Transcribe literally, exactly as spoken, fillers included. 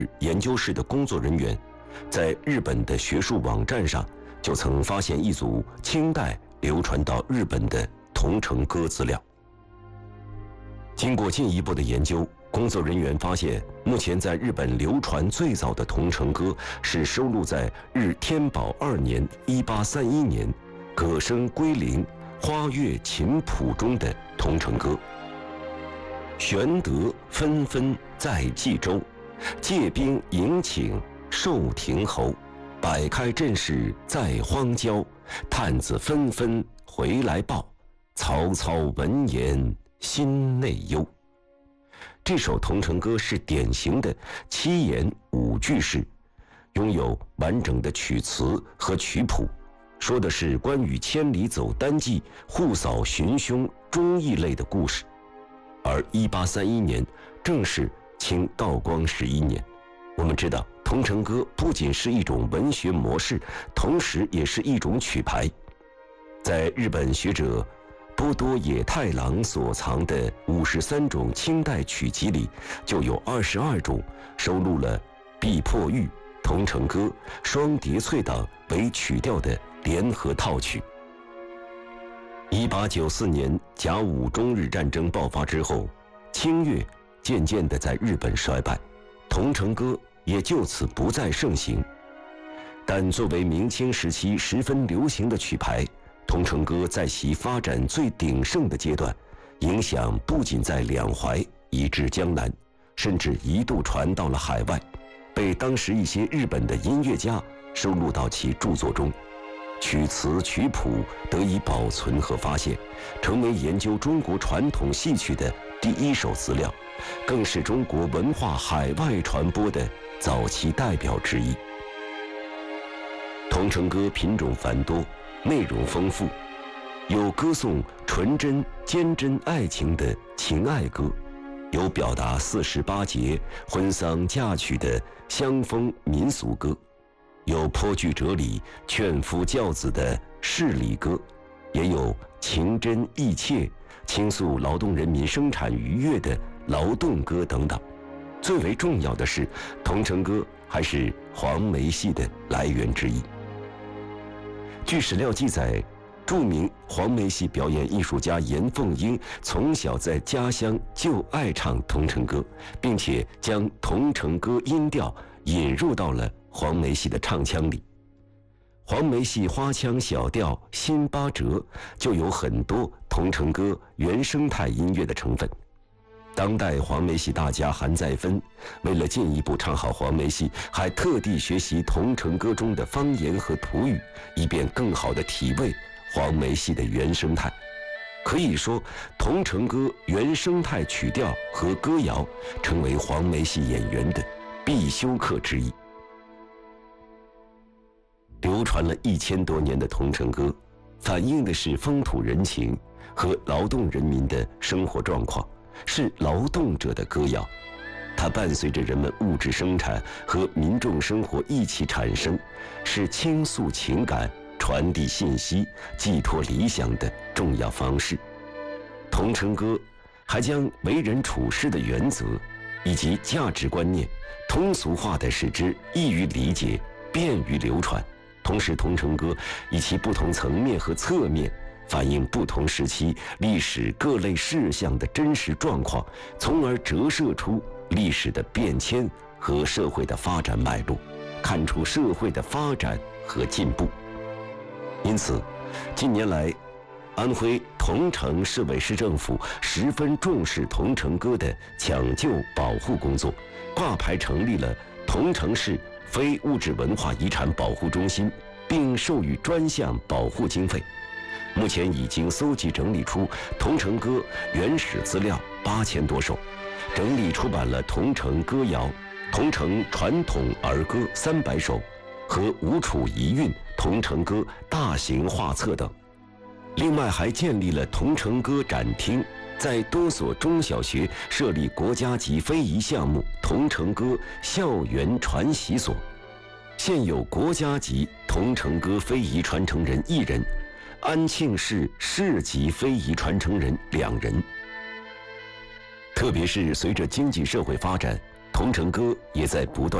研究室的工作人员，在日本的学术网站上就曾发现一组清代流传到日本的桐城歌资料。经过进一步的研究，工作人员发现，目前在日本流传最早的桐城歌是收录在日天宝二年（一八三一年）葛生归林花月琴谱中的桐城歌。玄德纷纷在冀州，借兵迎请寿亭侯。摆开阵势在荒郊，探子纷纷回来报。曹操闻言心内忧。这首桐城歌是典型的七言五句式，拥有完整的曲词和曲谱，说的是关于千里走单骑、护扫寻凶忠义类的故事。而一八三一年正是清道光十一年。我们知道，桐城歌不仅是一种文学模式，同时也是一种曲牌。在日本学者波多野太郎所藏的五十三种清代曲集里，就有二十二种收录了碧破玉、桐城歌、双蝶翠等为曲调的联合套曲。一八九四年甲午中日战争爆发之后，清乐渐渐地在日本衰败，桐城歌也就此不再盛行。但作为明清时期十分流行的曲牌，桐城歌在其发展最鼎盛的阶段，影响不仅在两淮以至江南，甚至一度传到了海外，被当时一些日本的音乐家收录到其著作中。曲词曲谱得以保存和发现，成为研究中国传统戏曲的第一手资料，更是中国文化海外传播的早期代表之一。桐城歌品种繁多，内容丰富，有歌颂纯真坚贞爱情的情爱歌，有表达四时八节、婚丧嫁娶的乡风民俗歌，有颇具哲理、劝夫教子的事理歌，也有情真意切、倾诉劳动人民生产愉悦的劳动歌等等。最为重要的是，桐城歌还是黄梅戏的来源之一。据史料记载，著名黄梅戏表演艺术家严凤英从小在家乡就爱唱桐城歌，并且将桐城歌音调引入到了黄梅戏的唱腔里。黄梅戏花腔小调新八折就有很多桐城歌原生态音乐的成分。当代黄梅戏大家韩再芬为了进一步唱好黄梅戏，还特地学习桐城歌中的方言和土语，以便更好地体味黄梅戏的原生态。可以说，桐城歌原生态曲调和歌谣成为黄梅戏演员的必修课之一。流传了一千多年的桐城歌，反映的是风土人情和劳动人民的生活状况，是劳动者的歌谣。它伴随着人们物质生产和民众生活一起产生，是倾诉情感、传递信息、寄托理想的重要方式。桐城歌还将为人处事的原则以及价值观念通俗化地使之易于理解、便于流传。同时，桐城歌以其不同层面和侧面反映不同时期历史各类事项的真实状况，从而折射出历史的变迁和社会的发展脉络，看出社会的发展和进步。因此，近年来，安徽桐城市委市政府十分重视桐城歌的抢救保护工作，挂牌成立了桐城市非物质文化遗产保护中心，并授予专项保护经费。目前已经搜集整理出桐城歌原始资料八千多首，整理出版了桐城歌谣、桐城传统儿歌三百首和吴楚遗韵桐城歌大型画册等。另外还建立了桐城歌展厅，在多所中小学设立国家级非遗项目桐城歌校园传习所，现有国家级桐城歌非遗传承人一人，安庆市市级非遗传承人两人。特别是随着经济社会发展， 桐城歌也在不断